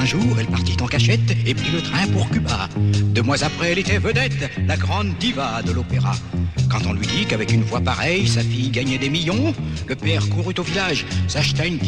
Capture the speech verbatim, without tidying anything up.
jour, elle partit en cachette et prit le train pour Cuba. Deux mois après, elle était vedette, la grande diva de l'opéra. Quand on lui dit qu'avec une voix pareille, sa fille gagnait des millions, le père courut au village, s'acheta une